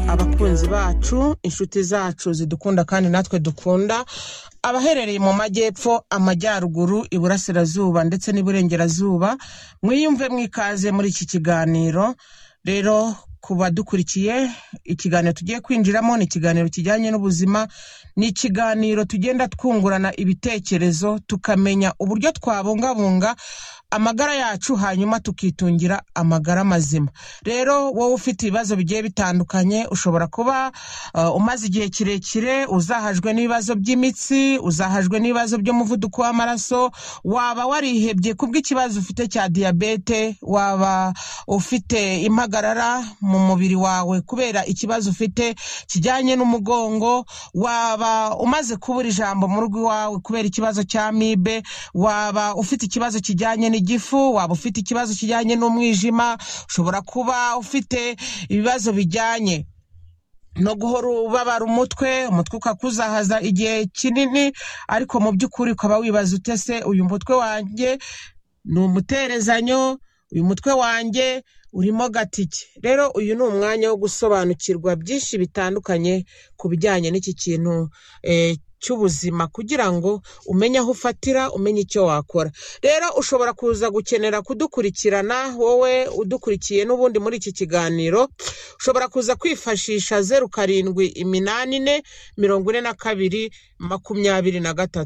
abakunzi bacu, inshuti zacu zidukunda kandi natwe dukunda, abaherereye mu majyepfo, amajyaruguru, iburasirazuba ndetse n'iburengerazuba, mwiyumve mwikaze muri iki kiganiro. Rero kuba dukurikiye ikiganiro tugiye kwinjiramo ni ikiganiro kijyanye n'ubuzima, ni ikiganiro tugenda twungurana ibitekerezo tukamenya uburyo twabungabunga amagara yacu hanyuma tukitungira amagara mazima. Rero wowe ufite ibibazo bigiye bitandukanye, ushobora kuba umaze igihe kirekire uzahajwe n'ibibazo by'imitsi, uzahajwe n'ibibazo by'umuvuduko w'amaraso, waba warihebye kubw'ikibazo ufite cya diabete, waba ufite impagarara mu mubiri wawe kubera ikibazo ufite kijyanye n'umugongo, waba umaze kubura ijambo mu rugo iwawe kubera ikibazo cya amibe, waba ufite ikibazo kijyanye igifu, waba ufite ikibazo kijyanye n'umwijima, ushobora kuba ufite ibibazo bijyanye no guhora ubabara umutwe ukakuzahaza igihe kinini, ariko mu by'ukuri ukaba wibaza utese uyu mutwe wanjye ni umuterezanyo, uyu mutwe wanjye urimo gatike. Rero uyu ni umwanya wo gusobanukirwa byinshi bitandukanye ku bijyanye n'iki kintu cy'ubuzima, kugira ngo umenye aho ufatira, umenye icyo wakora. Rero ushobora kuza gukenera kudukurikirana, wowe udukurikiye n'ubundi muri iki kiganiro, ushobora kuza kwifashisha 0784 42 23,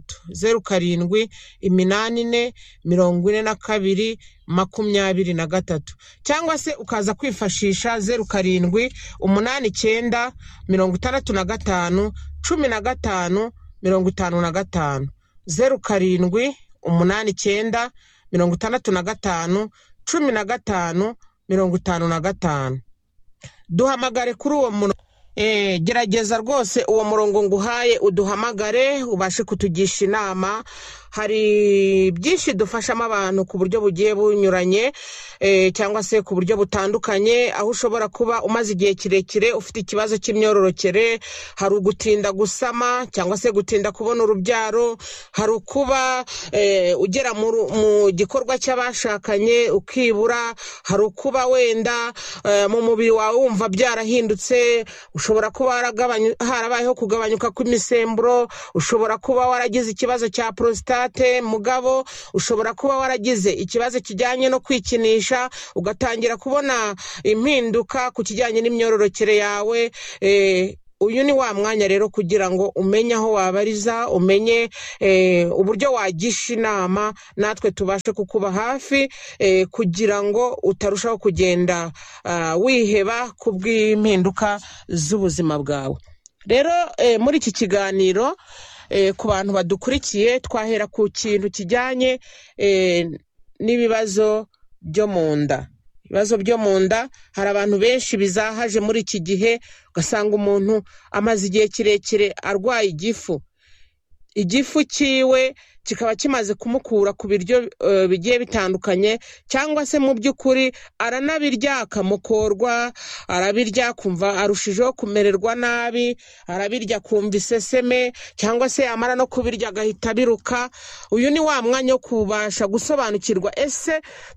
0784 42 23, cyangwa se ukaza kwifashisha 0789 65 15 55, 0789 65 15 55. Duhamagare kuri uwo murongo. Gerageza rwose uwo murongo nguhaye uduhamagare ubashe kutugisha inama. Hari byinshi dufashamo abantu ku buryo bugiye bunyuranye, cyangwa se ku buryo butandukanye, aho ushobora kuba umaze igihe kirekire ufite ikibazo cy'imyororokere, hari ugutinda gusama cyangwa se gutinda kubona urubyaro, hari ukuba ugera mu gikorwa cy'abashakanye ukibura, hari ukuba wenda mu mubiri wawe wumva byarahindutse, ushobora kuba harabayeho kugabanyuka kw'imisemburo, ushobora kuba waragize ikibazo cya prostate mugabo, ushobora kuba waragize ikibazo kijyanye no kwikinisha ugatangira kubona impinduka ku kijyanye n'imyororokere yawe. Uyu ni wa mwanya rero kugira ngo umenye aho wabariza, umenye uburyo wagisha inama, natwe tubashe kukuba hafi kugira ngo utarushaho kugenda wiheba kubw'impinduka z'ubuzima bwawe. Rero muri iki kiganiro ku bantu badukurikiye, twahera ku kintu kijyanye n'ibibazo byo mu nda. Ibibazo byo mu nda, hari abantu benshi bizahaje muri iki gihe, ugasanga umuntu amaze igihe kirekire arwaye igifu cyiwe kikaba kimaze kumukura ku biryo bigiye bitandukanye, cyangwa se mu by'ukuri aranabirya akamukorwa, arabirya kumva arushijeho kumererwa nabi, arabirya kumva iseseme, cyangwa se amara no kubirya agahita biruka. Uyu ni wa mwanya wo kubasha gusobanukirwa, ese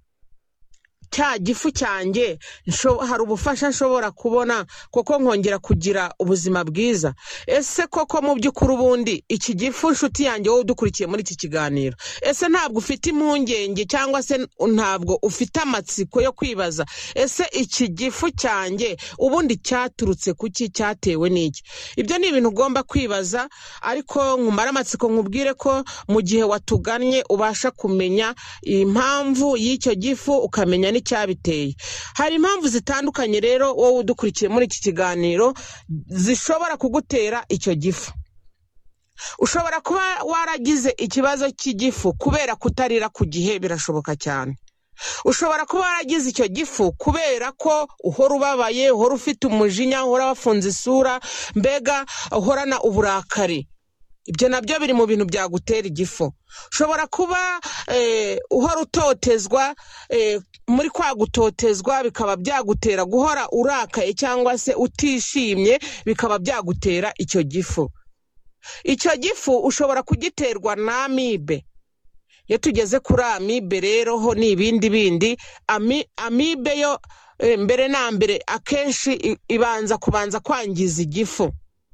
cya gifu cyanjye hari ubufasha nshobora kubona koko nkongera kugira ubuzima bwiza? Ese koko mu by'ukuri ubundi iki gifu, nshuti yanjye wowe udukurikiye muri iki kiganiro, ese ntabwo ufite impungenge cyangwa se ntabwo ufite amatsiko yo kwibaza, ese iki gifu cyanjye ubundi cyaturutse kuki, cyatewe n'iki? Ibyo ni ibintu ugomba kwibaza, ariko nkumara amatsiko nkubwire ko mu gihe watugannye ubasha kumenya impamvu y'icyo gifu, ukamenya n'icyabiteye. Hari impamvu zitandukanye rero wowe udukurikiye muri iki kiganiro zishobora kugutera icyo gifu. Ushobora kuba waragize ikibazo cy'igifu kubera kutarira ku gihe, birashoboka cyane. Ushobora kuba waragize icyo gifu kubera ko uhora ubabaye, uhora ufite umujinya, uhora wafunze isura, mbega uhorana uburakari. Ibyo nabyo biri mu bintu byagutera igifu. Ushobora kuba uhora utotezwa, muri kwa gutotezwa bikaba byagutera guhora urakaye cyangwa se utishimye, bikaba byagutera icyo gifu. Icyo gifu ushobora kugiterwa na amibe. Iyo tugeze kuri amibe rero ho ni ibindi bindi. Amibe yo mbere na mbere akenshi ibanza kubanza kwangiza igifu.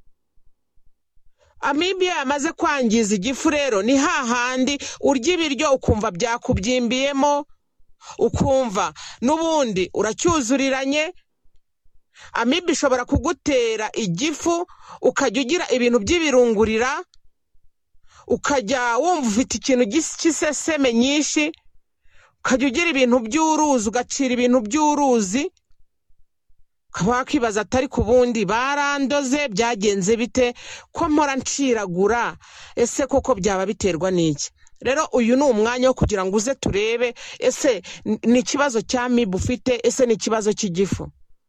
Amibe iyo yamaze kwangiza igifu rero ni hahandi urya ibiryo ukumva byakubyimbiyemo, ukumva n'ubundi uracyuzuriranye. Amibe ishobora kugutera igifu ukajya ugira ibintu by'ibirungurira, ukajya wumva ufite ikintu cy'iseseme nyinshi, ukajya ugira ibintu by'uruzi, ugacira ibintu by'uruzi, ukaba wakibaza atari ku bundi barandoze byagenze bite ko mpora nciragura, ese koko byaba biterwa n'iki? Rero uyu ni umwanya wo kugira ngo uze turebe ese ni ikibazo cya amibe ufite, ese ni ikibazo cy'igifu.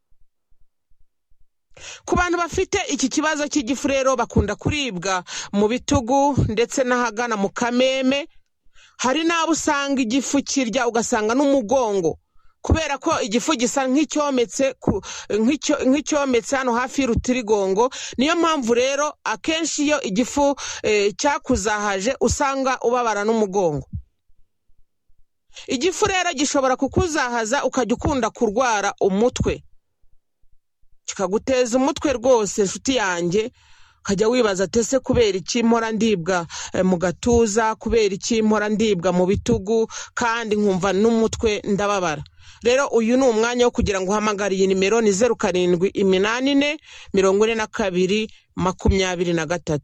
Ku bantu bafite iki kibazo cy'igifu rero bakunda kuribwa mu bitugu ndetse n'ahagana mu kameme. Hari n'abo usanga igifu kirya ugasanga n'umugongo, kubera ko igifu gisa nk'icyometse hano hafi y'urutirigongo. Niyo mpamvu rero akenshi iyo igifu cyakuzahaje usanga ubabara n'umugongo. Igifu rero gishobora kukuzahaza ukajya ukunda kurwara umutwe, kikaguteza umutwe rwose nshuti yanjye, ukajya wibaza ese kubera iki mpora ndibwa mu gatuza, kubera iki mpora ndibwa mu bitugu kandi nkumva n'umutwe ndababara. Rero uyu ni umwanya wo kugira ngo uhamagare iyi nimero, ni 0784 42 23,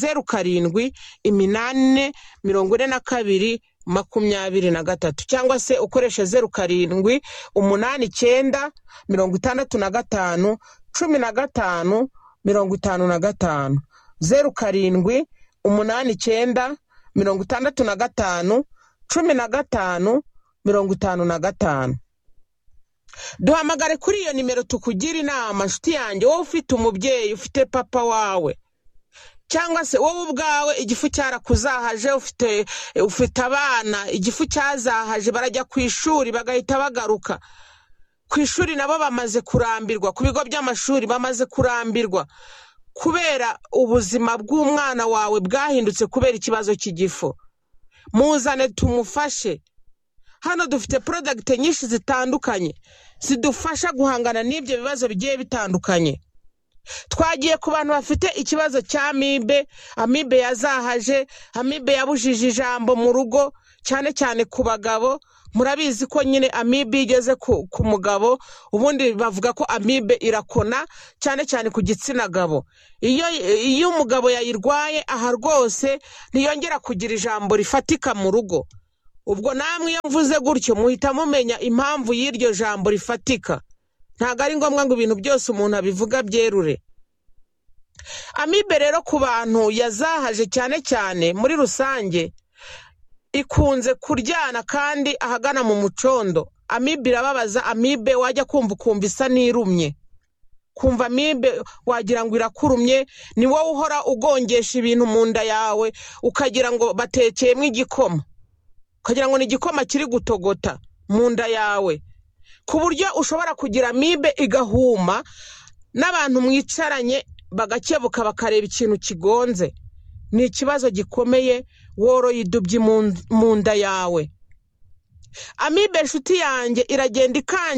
0784 42 23, cyangwa se ukoresha 0789 65 15 15, 0789 65 15 15. Duhamagare kuri iyo nimero tukugira inama nshuti yanjye, wowe ufite umubyeyi, ufite papa wawe, cyangwa se wowe ubwawe igifu cyarakuzahaje, ufite abana igifu cyazahaje, barajya ku ishuri bagahita bagaruka ku ishuri, nabo bamaze kurambirwa, ku bigo by'amashuri bamaze kurambirwa kubera ubuzima bw'umwana wawe bwahindutse kubera ikibazo cy'igifu. Muzane tumufashe. Hano dufite product nyinshi zitandukanye zidufasha guhangana n'ibyo bibazo bigiye bitandukanye. Twagiye ku bantu bafite ikibazo cya amibe yazahaje, amibe yabujije ijambo mu rugo, cyane cyane ku bagabo. Murabizi ko nyine amibe igeze ku mugabo, ubundi bavuga ko amibe irakona cyane cyane ku gitsina gabo. Iyo umugabo yayirwaye aha rwose ntiyongera kugira ijambo rifatika mu rugo. Ubwo namwe iyo mvuze gutyo muhita mumenya impamvu y'iryo jambo rifatika. Ntago ari ngombwa ngo ibintu byose umuntu abivuga byerure. Amibe rero ku bantu yazahaje cyane cyane muri rusange ikunze kuryana kandi ahagana mu mucondo. Amibe irababaza, amibe wajya kumva isa n'irumye, kumva amibe wagira ngo irakurumye, ni wowe uhora ugongesha ibintu mu nda yawe ukagira ngo batekeyemo igikoma, ukagira ngo ni igikoma kiri gutogota mu nda yawe, ku buryo ushobora kugira amibe igahuma n'abantu mwicaranye bagakebuka bakareba ikintu kigonze. Ni ikibazo gikomeye, woroye idubyi mu nda yawe. Amibe nshuti yanjye iragenda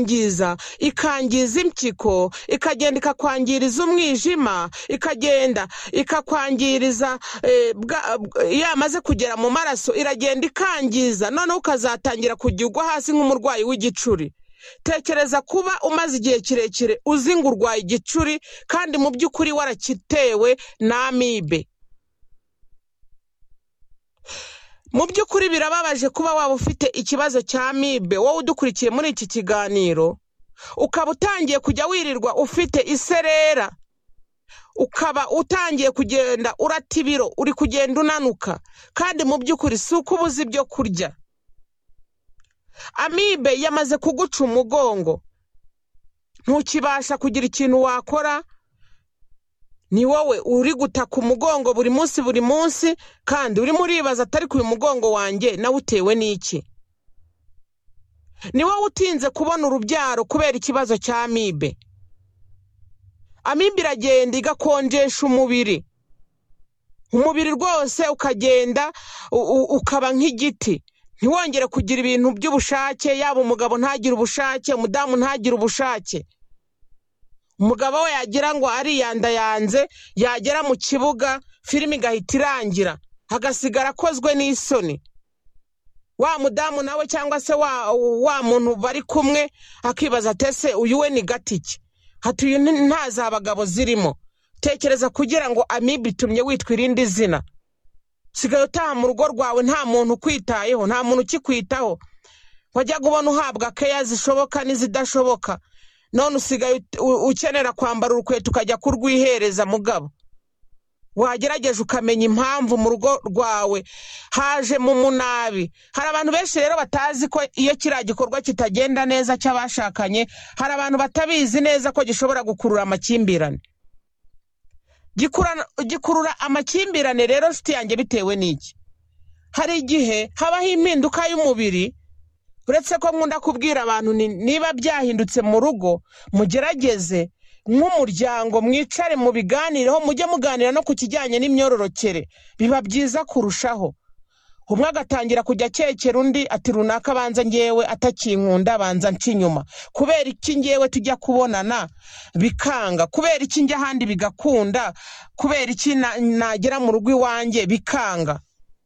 ikangiza impyiko, ikagenda ikakwangiriza umwijima, ikagenda ikakwangiriza iyo yamaze kugera mu maraso iragenda ikangiza, noneho ukazatangira kujya ugwa hasi nk'umurwayi w'igicuri. Tekereza kuba umaze igihe kirekire uzi ngo urwaye igicuri kandi mu by'ukuri warakitewe na amibe. Mu by'ukuri birababaje kuba waba ufite ikibazo cya amibe, wowe udukurikiye muri iki kiganiro, ukaba utangiye kujya wirirwa ufite iserera, ukaba utangiye kugenda urata ibiro, uri kugenda unanuka, kandi mu by'ukuri si uko ubuze ibyo kurya. Amibe yamaze kuguca umugongo, ntukibasha kugira ikintu wakora, ni wowe uri gutaka umugongo buri munsi, kandi urimo uribaza atari ku mugongo wanjye nawe utewe n'iki. Ni wowe utinze kubona urubyaro kubera ikibazo cya amibe. Amibe iragenda igakonjesha umubiri rwose, ukagenda ukaba nk'igiti, ntiwongere kugira ibintu by'ubushake, yaba umugabo ntagire ubushake, umudamu ntagire ubushake. Umugabo we yagira ngo ariyandayanze, yagera mu kibuga filime igahita irangira, hagasigara akozwe n'isoni. Wa mudamu nawe cyangwa se wa muntu bari kumwe akibaza atese uyu we ni gatiki, hatuye ntaza abagabo zirimo. Tekereza kugira ngo amibe itumye witwa irindi zina. Sigaye utaha mu rugo rwawe nta muntu ukwitayeho, nta muntu ukikwitaho. Wajya kubona uhabwa keya zishoboka n'izidashoboka, none usigaye ukenera kwambara urukweto ukajya kurwihereza mugabo. Wagerageje ukamenya impamvu mu rugo rwawe haje mu munabi. Hari abantu benshi rero batazi ko iyo kiriya gikorwa kitagenda neza cy'abashakanye, hari abantu batabizi neza ko gishobora gukurura amakimbirane. Gikurura amakimbirane rero nshuti yanjye bitewe n'iki? Hari igihe habaho impinduka y'umubiri. Uretse ko nkunda kubwira abantu niba byahindutse mu rugo, mugerageze nk'umuryango mwicare mu biganireho, mujye muganira no ku kijyanye n'imyororokere, biba byiza kurushaho. Umwe agatangira kujya cyekera undi ati runaka banza ngewe atakinkunda banza ncinyuma, kubera iki ngewe tujya kubonana bikanga, kubera iki njya handi bigakunda, kubera iki nagera mu rugo iwanjye bikanga.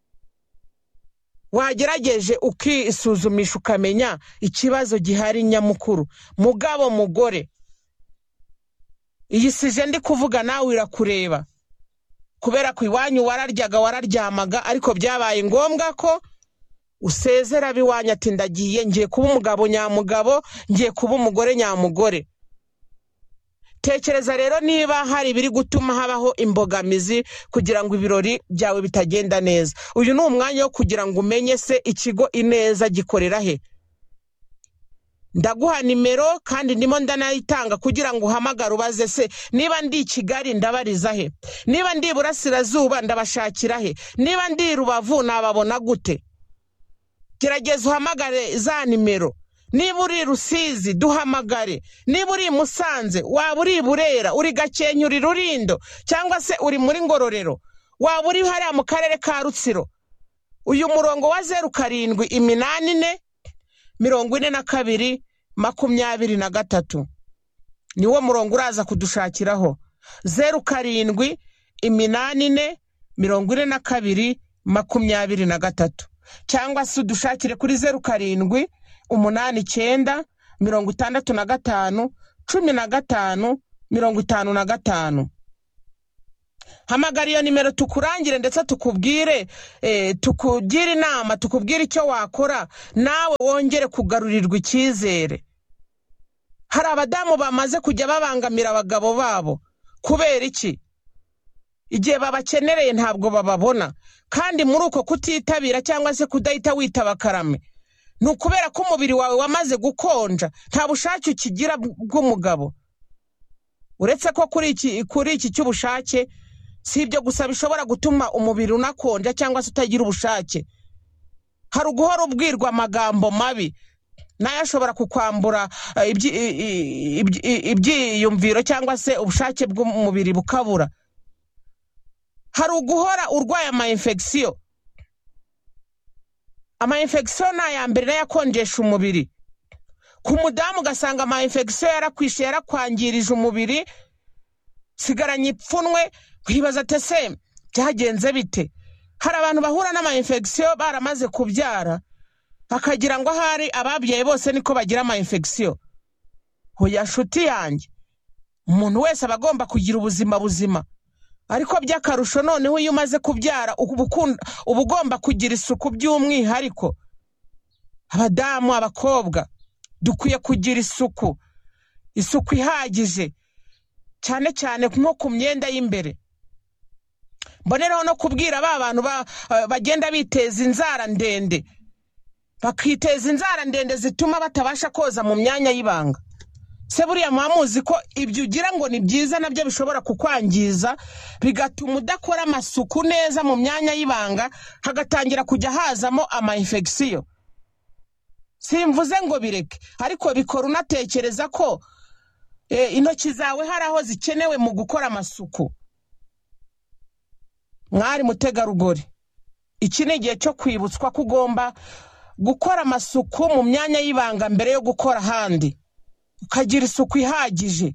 Wagerageje ukisuzumisha ukamenya ikibazo gihari nyamukuru. Mugabo mugore, iyi sije ndi kuvuga nawe irakureba, kubera ko iwanyu wararyaga wararyamaga, ariko byabaye ngombwa ko usezera biwanyu ati ndagiye, ngiye kuba umugabo nyamugabo, ngiye kuba umugore nyamugore. Tekereza rero niba hari biri gutuma habaho imbogamizi kugira ngo ibirori byawe bitagenda neza. Uyu ni umwanya wo kugira ngo umenye se ikigo Ineza gikorera he. Ndaguha nimero kandi ndimo ndanayitanga kugira ngo uhamagare ubaze se niba ndi Kigali ndabariza he, niba ndi Burasirazuba ndabashakira he, niba ndi Rubavu nababona gute. Gerageza uhamagare za nimero. Niba uri Rusizi duhamagare, niba uri Musanze, waba uri Burera, uri Gakenke, uri Rulindo, cyangwa se uri muri Ngororero, waba uri hariya mu karere ka Rutsiro, uyu murongo wa 0784 42 23 niwo murongo uraza kudushakiraho. 0784 42 23 cyangwa se udushakire kuri 07 89 65 15 55. Hamagara iyo nimero tukurangire ndetse tukubwire tukugira inama, tukubwire icyo wakora nawe wongere kugarurirwa icyizere. Hari abadamu bamaze kujya babangamira abagabo babo. Kubera iki? Igihe babakenereye ntabwo bababona, kandi muri uko kutitabira cyangwa se kudahita witaba karame, nukubera ko umubiri wawe wamaze gukonja, nta bushake ukigira bw'umugabo. Uretse ko kuri iki cy'ubushake si ibyo gusa bishobora gutuma umubiri unakonja cyangwa se utagira ubushake. Hari uguhora ubwirwa amagambo mabi, nayo ashobora kukwambura ibyiyumviro cyangwa se ubushake bw'umubiri bukabura. Hari uguhora urwaye ama-infection. Ama-infection na ya mbere yakonjesha umubiri. Ku mudamu ugasanga ama-infection yarakwishe, yarakwangirije umubiri, sigaranye ipfunwe, wibaza ati se byagenze bite? Hari abantu bahura n'ama-infection baramaze kubyara, bakagira ngo hari ababyaye bose niko bagira ama-infection. Hoya nshuti yanjye, umuntu wese aba agomba kugira ubuzima buzima, ariko by'akarusho noneho iyo umaze kubyara uba ugomba kugira isuku by'umwihariko. Abadamu, abakobwa, dukwiye kugira isuku ihagije, cyane cyane nko ku myenda y'imbere. Mboneraho no kubwira ba bantu bagenda biteza inzara ndende, bakiteza inzara ndende zituma batabasha koza mu myanya y'ibanga. Se buriya mwamuzi ko ibyo ugira ngo ni byiza nabyo bishobora kukwangiza, bigatuma udakora amasuku neza mu myanya y'ibanga, hagatangira kujya hazamo ama-infection. Simvuze ngo bireke, ariko bikora unatekereza ko intoki zawe hari aho zikenewe mu gukora amasuku. Mwari mutegarugori, iki ni igihe cyo kwibutswa ko ugomba gukora amasuku mu myanya y'ibanga mbere yo gukora ahandi, ukagira isuku ihagije.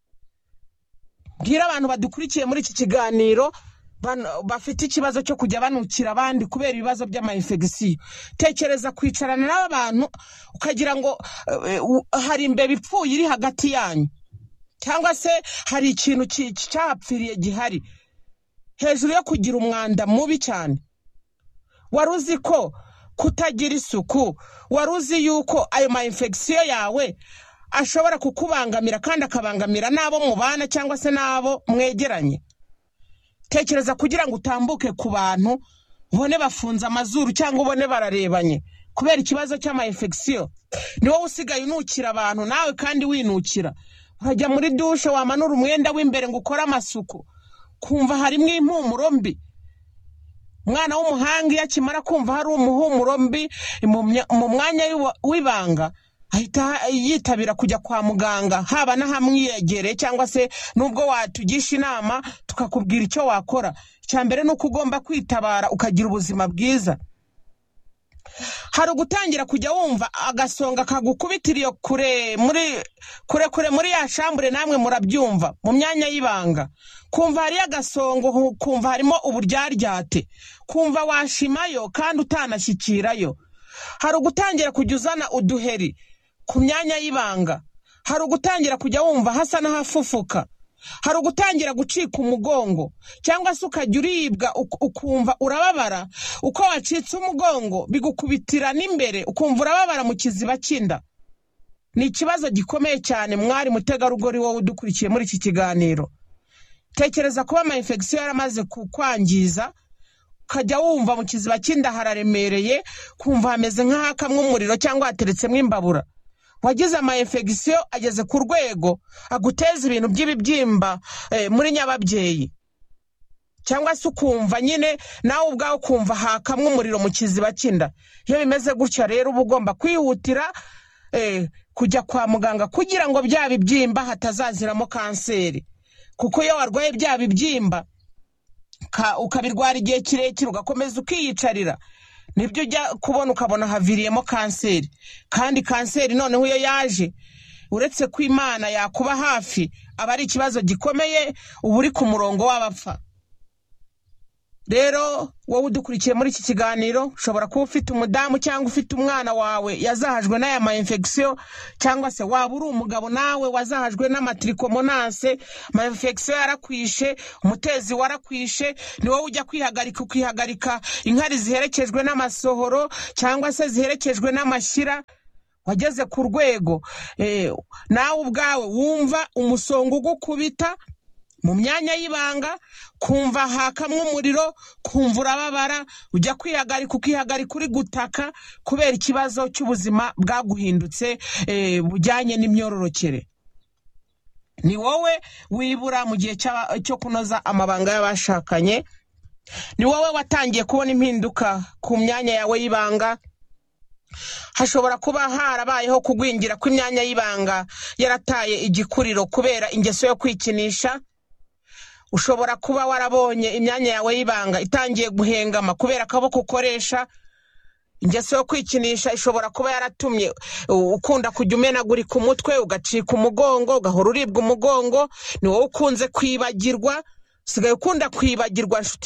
Bwira abantu badukurikiye muri iki kiganiro bafite ikibazo cyo kujya banukira abandi kubera ibibazo by'amayinfegisiyo. Tekereza kwicarana n'abantu ukagira ngo hari imbeba ipfuye iri hagati yanyu, cyangwa se hari ikintu cyahapfiriye gihari, hejuru yo kugira umwanda mubi cyane. Wari uzi ko kutagira isuku, wari uzi yuko ayo mayinfegisiyo yawe ashobora kukubangamira kandi akabangamira n'abo mubana cyangwa se n'abo mwegeranye? Tekereza kugira ngo utambuke ku bantu ubone bafunze amazuru cyangwa ubone bararebanye kubera ikibazo cy'amayinfegisiyo. Ni wowe usigaye unukira abantu nawe kandi winukira. Urajya muri dushe wamanura umwenda w'imbere ngo ukore amasuku, kumva harimo impumuro mbi. Umwana w'umuhanga iyo akimara kumva hari umuhumuro mbi mu mwanya w'ibanga, ahita yitabira kujya kwa muganga, haba n'ahamwiyegereye cyangwa se nubwo watugisha inama tukakubwira icyo wakora. Icyambere ni uko ugomba kwitabara ukagira ubuzima bwiza. Hari ugutangira kujya wumva agasonga kagukubitiriye kure muri ya shambure, namwe murabyumva mu myanya y'ibanga. Kumva hari agasongo, kumva harimo uburyaryate, kumva washimayo kandi utanashyikirayo. Hari ugutangira kujya uzana uduheri ku myanya y'ibanga. Hari ugutangira kujya wumva hasa n'ahafufuka. Hari ugutangira gucika umugongo cyangwa se ukajya uribwa ukumva urababara. Uko wacitse umugongo bigukubitira n'imbere ukumva urababara mu kiziba cy'inda. Ni ikibazo gikomeye cyane mwari mutegarugori wowe udukurikiye muri iki kiganiro. Tekereza kuba amayinfegisiyo yaramaze kukwangiza, ukajya wumva mu kiziba cy'inda hararemereye, kumva hameze nk'ahakamwe umuriro cyangwa hateretsemo imbabura. Wagize amayinfegisiyo ageze ku rwego aguteza ibintu by'ibibyimba muri nyababyeyi, cyangwa se ukumva nyine nawe ubwawe ukumva hakamwe umuriro mu kiziba cy'inda. Iyo bimeze gutya rero uba ugomba kwihutira kujya kwa muganga kugira ngo bya bibyimba hatazaziramo kanseri. Kuko iyo warwaye bya bibyimba ukabirwara igihe kirekire ugakomeza ukiyicarira, nibyo ujya kubona ukabona haviriyemo kanseri. Kandi kanseri noneho iyo yaje, uretse ko Imana yakuba hafi, aba ari ikibazo gikomeye, uba uri ku murongo w'abapfa. Rero wowe udukurikiye muri iki kiganiro ushobora kuba ufite umudamu cyangwa ufite umwana wawe yazahajwe n'aya mayinfegisiyo, cyangwa se waba uri umugabo nawe wazahajwe n'amatirikomonase, mayinfegisiyo yarakwishe, umutezi warakwishe. Ni wowe ujya ukihagarika inkari ziherekejwe n'amasohoro cyangwa se ziherekejwe n'amashyira. Wageze ku rwego nawe ubwawe wumva umusongo ugukubita mu myanya y'ibanga, kumva hakamwe umuriro, kumva urababara, ujya ukihagarika uri gutaka kubera ikibazo cy'ubuzima bwaguhindutse bujyanye n'imyororokere. Ni wowe wibura mu gihe cyo kunoza amabanga y'abashakanye. Ni wowe watangiye kubona impinduka ku myanya yawe y'ibanga. Hashobora kuba harabayeho kugwingira kw'imyanya y'ibanga yarataye igikuriro kubera ingeso yo kwikinisha. Ushobora kuba warabonye imyanya yawe y'ibanga itangiye guhengama kubera akaboko ukoresha. Ingeso yo kwikinisha ishobora kuba yaratumye ukunda kujya umenagurika umutwe, ugacika umugongo, ugahora uribwa umugongo. Ni wowe ukunze kwibagirwa, usigaye ukunda kwibagirwa nshuti